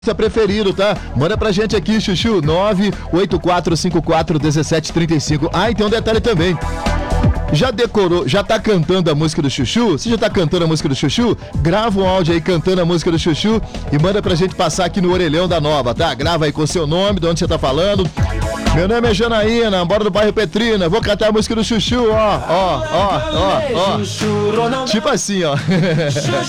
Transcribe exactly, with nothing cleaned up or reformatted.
preferido, tá? Manda pra gente aqui, Chuchu, nove oito quatro cinco quatro um sete três cinco. Ah, e tem um detalhe também. Já decorou, já tá cantando a música do Chuchu? Você já tá cantando a música do Chuchu? Grava um áudio aí cantando a música do Chuchu e manda pra gente passar aqui no Orelhão da Nova, tá? Grava aí com o seu nome, de onde você tá falando. Meu nome é Janaína, bora do bairro Petrina, vou cantar a música do Chuchu, ó, ó, ó, ó, ó. Tipo assim, ó.